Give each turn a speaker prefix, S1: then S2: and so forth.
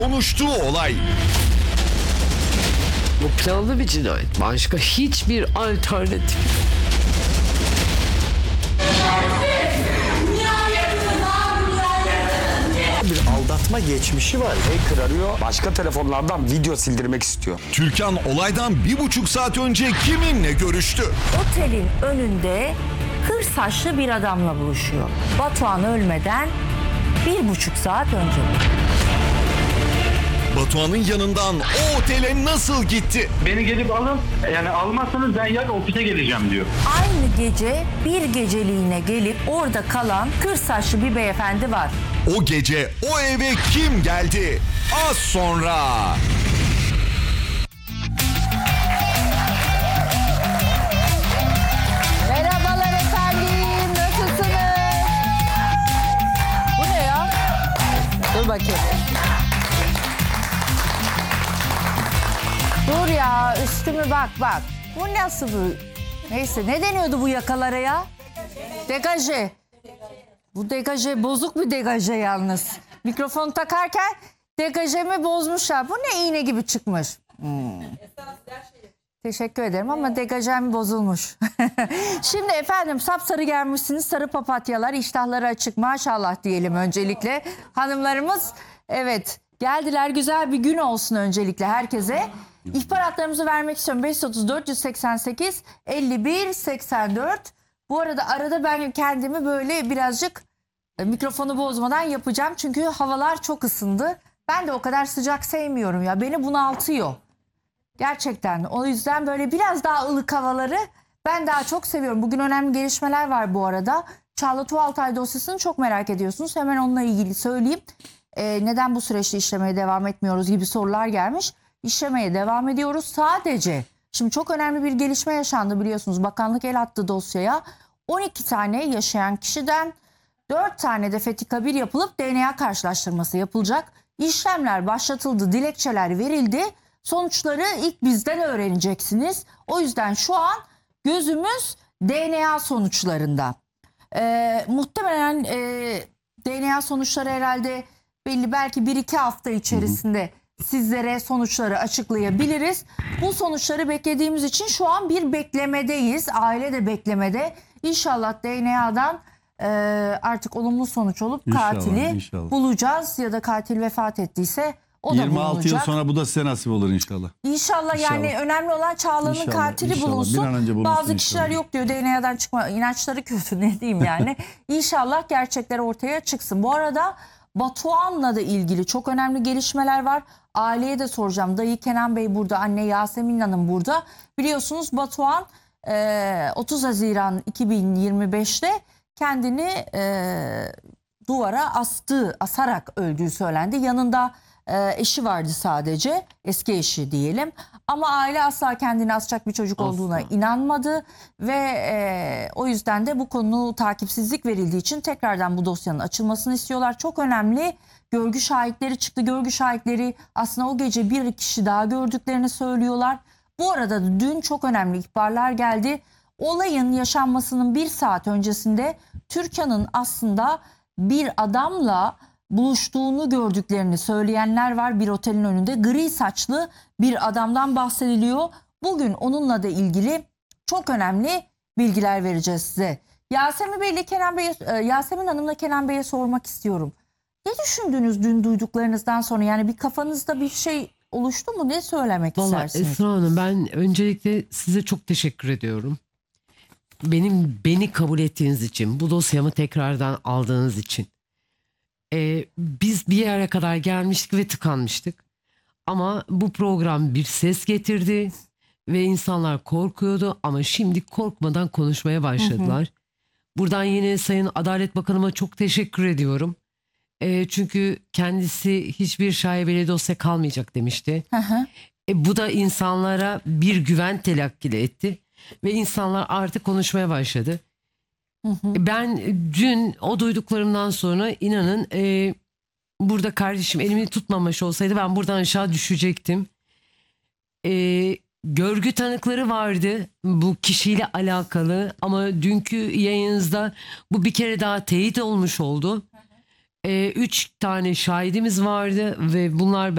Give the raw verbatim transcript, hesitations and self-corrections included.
S1: Konuştuğu olay.
S2: Bu planlı bir cinayet. Başka hiçbir alternatif.
S3: Bir aldatma geçmişi var. Hacker arıyor. Başka telefonlardan video sildirmek istiyor.
S1: Türkan olaydan bir buçuk saat önce kiminle görüştü?
S4: Otelin önünde kır saçlı bir adamla buluşuyor. Batuhan ölmeden bir buçuk saat önce.
S1: Batuhan'ın yanından o otele nasıl gitti?
S5: Beni gelip alın, yani almazsanız ben yarın ofise geleceğim diyor.
S4: Aynı gece bir geceliğine gelip orada kalan kır saçlı bir beyefendi var.
S1: O gece o eve kim geldi? Az sonra.
S4: Merhabalar efendim, nasılsınız? Bu ne ya? Dur bakayım. Dur ya, üstümü bak bak. Bu nasıl bu? Neyse, ne deniyordu bu yakalara ya? Degaje. Bu degaje bozuk bir degaje yalnız. Mikrofonu takarken degajemi bozmuşlar. Bu ne, iğne gibi çıkmış. Hmm. Teşekkür ederim ama degajem bozulmuş. Şimdi efendim sapsarı gelmişsiniz. Sarı papatyalar, iştahları açık maşallah diyelim öncelikle. Hanımlarımız evet geldiler, güzel bir gün olsun öncelikle herkese. İhbaratlarımızı vermek istiyorum. beş otuz dört yüz seksen sekiz elli bir seksen dört. Bu arada arada ben kendimi böyle birazcık e, mikrofonu bozmadan yapacağım. Çünkü havalar çok ısındı. Ben de o kadar sıcak sevmiyorum ya. Beni bunaltıyor. Gerçekten. O yüzden böyle biraz daha ılık havaları ben daha çok seviyorum. Bugün önemli gelişmeler var bu arada. Çağla Tuğaltay dosyasını çok merak ediyorsunuz. Hemen onunla ilgili söyleyeyim. E, neden bu süreçte işlemeye devam etmiyoruz gibi sorular gelmiş. İşlemeye devam ediyoruz. Sadece şimdi çok önemli bir gelişme yaşandı biliyorsunuz. Bakanlık el attı dosyaya. on iki tane yaşayan kişiden dört tane de fethi kabir yapılıp D N A karşılaştırması yapılacak. İşlemler başlatıldı, dilekçeler verildi. Sonuçları ilk bizden öğreneceksiniz. O yüzden şu an gözümüz D N A sonuçlarında. Ee, muhtemelen e, D N A sonuçları herhalde belli, belki bir iki hafta içerisinde sizlere sonuçları açıklayabiliriz. Bu sonuçları beklediğimiz için şu an bir beklemedeyiz. Aile de beklemede. İnşallah D N A'dan e, artık olumlu sonuç olup
S6: İnşallah,
S4: katili
S6: inşallah.
S4: bulacağız. Ya da katil vefat ettiyse o da
S6: yirmi altı yıl
S4: bulunacak.
S6: sonra bu da size nasip olur inşallah.
S4: İnşallah,
S6: İnşallah.
S4: yani önemli olan Çağla'nın
S6: İnşallah,
S4: katili
S6: inşallah.
S4: bulunsun.
S6: Bir an önce bulunsun
S4: Bazı kişiler
S6: inşallah.
S4: yok diyor, D N A'dan çıkma inançları kötü, ne diyeyim yani. İnşallah gerçekler ortaya çıksın. Bu arada Batuhan'la da ilgili çok önemli gelişmeler var. Aileye de soracağım. Dayı Kenan Bey burada, anne Yasemin Hanım burada. Biliyorsunuz Batuhan otuz Haziran iki bin yirmi beş'te kendini duvara astı, asarak öldüğü söylendi. Yanında eşi vardı sadece, eski eşi diyelim. Ama aile asla kendini asacak bir çocuk olduğuna
S2: Asla.
S4: inanmadı ve e, o yüzden de bu konu takipsizlik verildiği için tekrardan bu dosyanın açılmasını istiyorlar. Çok önemli görgü şahitleri çıktı. Görgü şahitleri aslında o gece bir kişi daha gördüklerini söylüyorlar. Bu arada da dün çok önemli ihbarlar geldi. Olayın yaşanmasının bir saat öncesinde Türkan'ın aslında bir adamla buluştuğunu gördüklerini söyleyenler var. Bir otelin önünde gri saçlı bir adamdan bahsediliyor. Bugün onunla da ilgili çok önemli bilgiler vereceğiz size. Yasemin Bey'le Kenan Bey'e, Yasemin Hanım'la Kenan Bey'e sormak istiyorum. Ne düşündünüz dün duyduklarınızdan sonra? Yani bir kafanızda bir şey oluştu mu? Ne söylemek
S2: Vallahi
S4: istersiniz?
S2: Esra Hanım, ben öncelikle size çok teşekkür ediyorum. Benim beni kabul ettiğiniz için, bu dosyamı tekrardan aldığınız için. Ee, biz bir yere kadar gelmiştik ve tıkanmıştık. Ama bu program bir ses getirdi ve insanlar korkuyordu ama şimdi korkmadan konuşmaya başladılar. Hı hı. Buradan yine Sayın Adalet Bakanıma çok teşekkür ediyorum. Ee, çünkü kendisi hiçbir şaibeli dosya kalmayacak demişti. Hı hı. E, bu da insanlara bir güven telakkili etti ve insanlar artık konuşmaya başladı. Hı hı. Ben dün o duyduklarımdan sonra inanın e, burada kardeşim elimi tutmamış olsaydı ben buradan aşağı düşecektim. E, görgü tanıkları vardı bu kişiyle alakalı ama dünkü yayınınızda bu bir kere daha teyit olmuş oldu. E, üç tane şahidimiz vardı ve bunlar